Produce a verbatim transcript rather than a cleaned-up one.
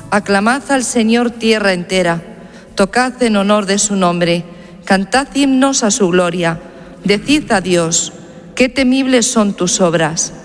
aclamad al Señor tierra entera, tocad en honor de su nombre, cantad himnos a su gloria, decid a Dios, qué temibles son tus obras.